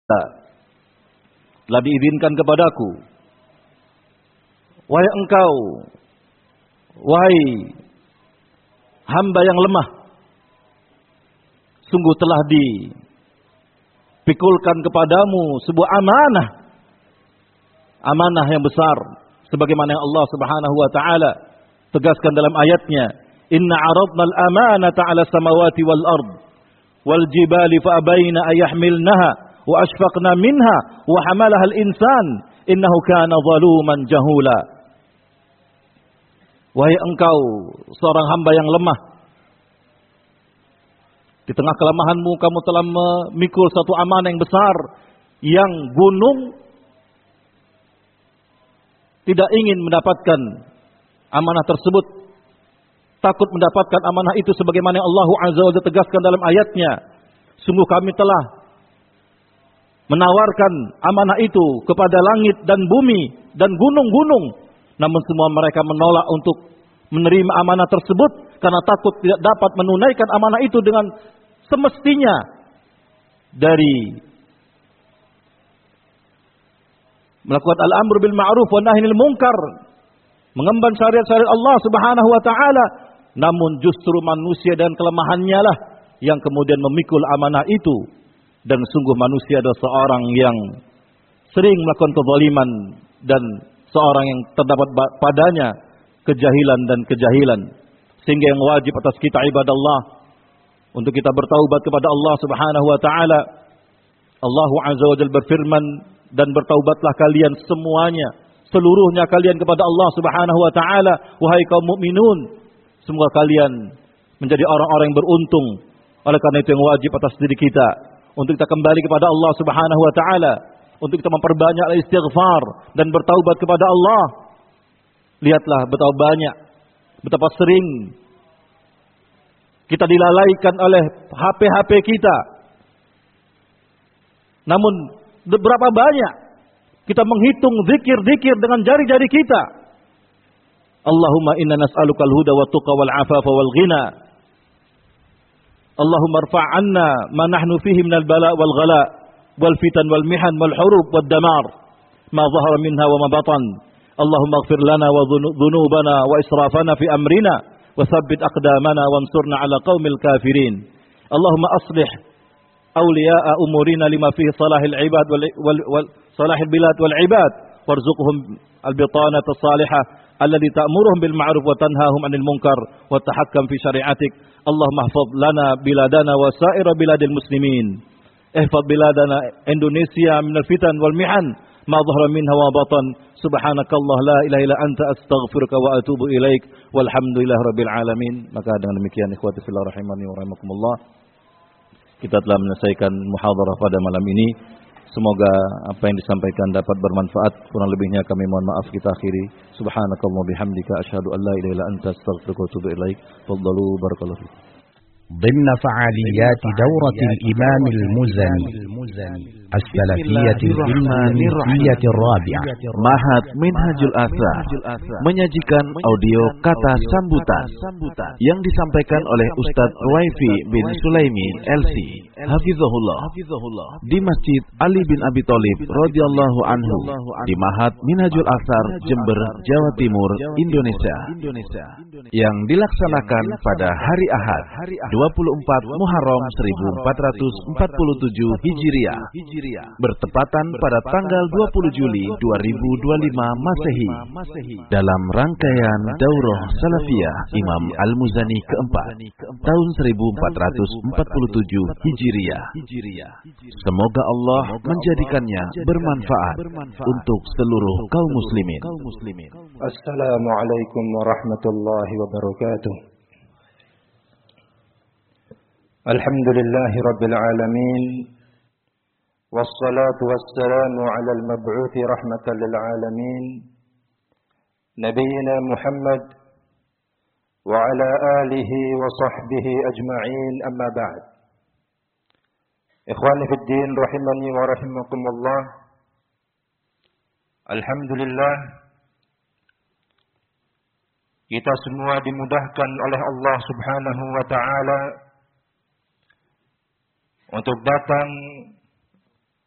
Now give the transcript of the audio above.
telah diizinkan kepadaku, wahai engkau, wahai hamba yang lemah, sungguh telah dipikulkan kepadamu sebuah amanah yang besar, sebagaimana yang Allah Subhanahu wa taala tegaskan dalam ayatnya, inna 'aradna al-amanata 'ala samawati wal ard wal jibali fa abaina ay yahmilnaha wa ashfaqna minha wa hamalaha al-insan innahu kana zaluman jahula. Wahai engkau seorang hamba yang lemah, di tengah kelemahanmu kamu telah memikul satu amanah yang besar, yang gunung tidak ingin mendapatkan amanah tersebut, takut mendapatkan amanah itu, sebagaimana Allah Azza wa Jalla tegaskan dalam ayatnya, sungguh kami telah menawarkan amanah itu kepada langit dan bumi dan gunung-gunung, namun semua mereka menolak untuk menerima amanah tersebut karena takut tidak dapat menunaikan amanah itu dengan semestinya, dari melakukan al-amr bil ma'ruf wa nahy anil munkar, mengemban syariat-syariat Allah Subhanahu wa taala, namun justru manusia dan kelemahannya lah yang kemudian memikul amanah itu. Dan sungguh manusia adalah seorang yang sering melakukan kezaliman dan seorang yang terdapat padanya kejahilan dan kejahilan, sehingga yang wajib atas kita ibadallah untuk kita bertaubat kepada Allah Subhanahu wa taala. Allah Azza wa Jalla berfirman, dan bertaubatlah kalian semuanya, seluruhnya kalian kepada Allah Subhanahu wa taala, wahai kaum mukminun, semoga kalian menjadi orang-orang yang beruntung. Oleh karena itu yang wajib atas diri kita untuk kita kembali kepada Allah Subhanahu wa taala, untuk kita memperbanyak istighfar dan bertaubat kepada Allah. Lihatlah betapa banyak, betapa sering kita dilalaikan oleh HP kita. Namun berapa banyak kita menghitung zikir-zikir dengan jari-jari kita. Allahumma inna nas'alukal huda wa tuqa wal afafa wal ghina. Allahumma irfa' 'anna ma nahnu fihi minal bala' wal ghala' wal fitan wal mihan wal hurub wad damar ma zahara minha wa ma batan. Allahumma ighfir lana wa dhunubana wa israfana fi amrina wa thabbit aqdamana wansurna 'ala qaumil kafirin. Allahumma aslih awliya'a umurina lima fihi salahil ibad wal salahil bilad wal ibad warzuqhum al-bitanata as-salihah allati ta'muruhum bil ma'ruf wa tanhahum 'anil munkar wa tahakkam fi syari'atik. Allahumma ihfaz lana biladana wa sa'ira biladil muslimin. Ihfaz biladana Indonesia minal fitan wal mihan ma dhahara minha wa batan. Subhanakallah la ilaha illa anta astaghfiruka wa atubu ilaik. Walhamdulillahi rabbil alamin. Maka dengan demikian ikhwati fillah rahimani wa rahimakumullah, kita telah menyelesaikan muhadharah pada malam ini. Semoga apa yang disampaikan dapat bermanfaat. Kurang lebihnya kami mohon maaf, kita akhiri. Subhanakallah bihamdika asyhadu an la ilaha illa anta astaghfiruka wa atubu ilaik. Faddalu barakallahu fikum. ضمن فعاليات دورة الإمام المزني السلفية الإلمانية الرابعة، Mahat Minhajul Athar menyajikan audio kata sambutan yang disampaikan oleh Ustadz Ruwaifi bin Sulaimin LC Hafizahullah di Masjid Ali bin Abi Thalib radhiyallahu anhu di Mahat Minhajul Athar, Jember, Jawa Timur, Indonesia, yang dilaksanakan pada hari Ahad 24 Muharram 1447 Hijriah, bertepatan pada tanggal 20 Juli 2025 Masehi, dalam rangkaian Daurah Salafiyah Imam Al-Muzani keempat tahun 1447 Hijriah. Semoga Allah menjadikannya bermanfaat untuk seluruh kaum muslimin. Assalamualaikum warahmatullahi wabarakatuh. Alhamdulillahi rabbil alamin, wassalatu wassalamu ala al-mab'uthi rahmatan lil alamin, nabiyyina Muhammad wa ala alihi wa sahbihi ajma'in, amma ba'd. Ikhwani fid din rahimani wa rahimakumullah. Alhamdulillah, kita semua dimudahkan oleh Allah Subhanahu wa taala untuk datang